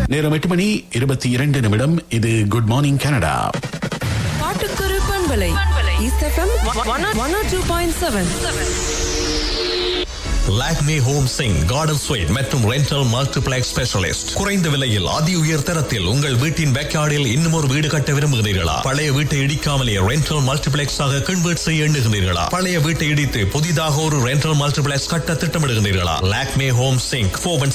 நேரம் 8:22. இது good morning Canada. பாட்டுக்குரு பண்பலை east FM 102.7. Lakme home Singh garden sweet மற்றும் ரெண்டல் மல்டிப்ளெக்ஸ் ஸ்பெஷலிஸ்ட். குறைந்த விலையில் அதி உயர் தரத்தில் உங்கள் வீட்டின் பேக்யார்டில் இன்னும் ஒரு வீடு கட்ட விரும்புகிறீர்களா? பழைய வீட்டை இடிக்காமலே ரெண்டல் மல்டிப்ளெக்ஸ் ஆக கன்வெர்ட் செய்ய எண்ணுகிறீர்களா? பழைய வீட்டை இடித்து புதிதாக ஒரு ரெண்டல் மல்டிப்ளெக்ஸ் கட்ட திட்டமிடுகிறீர்களா? Lakme home Singh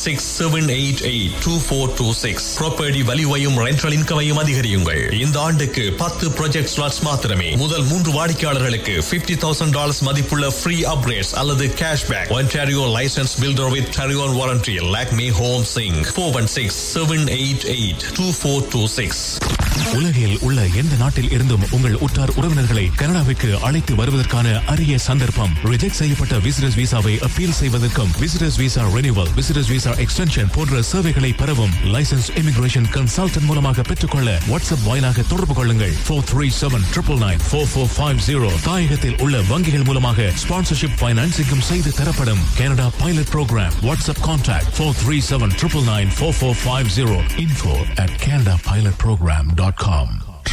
416-788-2426. Property வேல்யூவையும் rental இன்கமையும் அதிகரியுங்கள். இந்த ஆண்டுக்கு 10 ப்ராஜெக்ட் ஸ்லாட்ஸ் மாத்திரமே. முதல் 3 வாடிக்கையாளர்களுக்கு $50,000 மதிப்புள்ள ஃப்ரீ அப்கிரேட்ஸ் அல்லது cashback. Ontario licensed builder with Tarion warranty. Lakme Home Singh 416-788-2426. உலகில் உள்ள எந்த நாட்டில் இருந்தும் உங்கள் உற்றார் உறவினர்களை கனடாவிற்கு அழைத்து வருவதற்கான அரிய சந்தர்ப்பம். ரிஜெக்ட் செய்யப்பட்ட விசிட்டர்ஸ் விசாவை அப்பீல் செய்வதற்கும் visitors visa renewal, visitors visa extension போன்ற சேவைகளை பெறவும் லைசன்ஸ் இமிகிரேஷன் கன்சல்டன்ட் மூலமாக பெற்றுக்கொள்ள வாட்ஸ்அப் வாயிலாக தொடர்பு கொள்ளுங்கள். 437-999-4450. தாயகத்தில் உள்ள வங்கிகள் மூலமாக ஸ்பான்சர்ஷிப் பைனான்சிங்கும் செய்து தரப்படும். Canada Pilot Program. WhatsApp contact 437-999-4450. info@canadapilotprogram.com.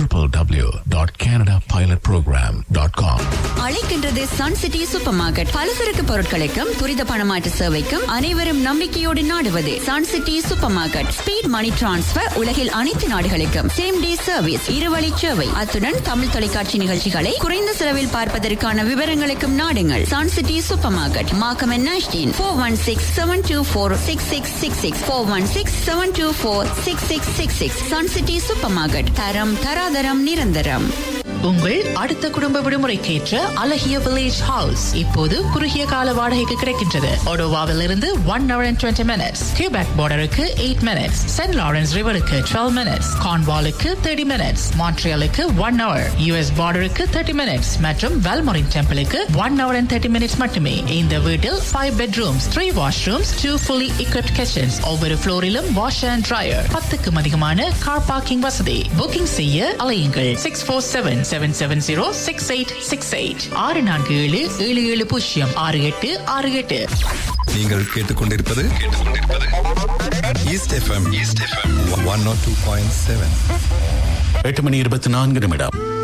www.canadapilotprogram.com. அழைக்கின்றது சன் சிட்டி சூப்பர் மார்க்கெட். பலசரக்கு பொருட்களுக்கும் துரித பணமாற்று சேவைக்கும் அனைவரும் நம்பிக்கையோடு நாடுவது Sun city super market. Speed மணி டிரான்ஸ்பர் உலகில் அனைத்து நாடுகளுக்கும் சேம் டே சர்வீஸ், இருவழி சேவை. அத்துடன் தமிழ் தொலைக்காட்சி நிகழ்ச்சிகளை குறைந்த செலவில் பார்ப்பதற்கான விவரங்களுக்கும் நாடுங்கள் Sun city super market. Markham and நாஷ்டின் 416-724-6666 416-724-6666. Sun city super market. தரம் தராதரம் நிரந்தரம். உங்கள் அடுத்த குடும்ப விடுமுறைக்கு ஏற்ற அழகிய வில்லேஜ் ஹவுஸ் இப்போது குறுகிய கால வாடகைக்கு கிடைக்கின்றது. ஒடோவாவில் இருந்து 1 hour and 20 minutes, Quebec பார்டருக்கு 8 minutes, send Lawrence ரிவருக்கு 12 minutes, கார்ன்வாலுக்கு 30 minutes, மான்ட்ரியாலுக்கு 1 hour, US பார்டருக்கு 30 minutes மற்றும் வெல்மோரின் டெம்பிளுக்கு 1 hour and 30 minutes மட்டுமே. இந்த வீட்டில் 5 bedrooms, 3 washrooms, 2 fully equipped kitchens, ஒவ்வொரு ஃப்ளோரிலும் washer and dryer, 10க்கும் அதிகமான கார் பார்க்கிங் வசதி. புக்கிங் செய்ய அலையுங்கள் 647-770-6868 647-7768. நீங்கள் கேட்டுக்கொண்டிருப்பது ஈஸ்ட் எஃப்எம் 102.7. 8:24.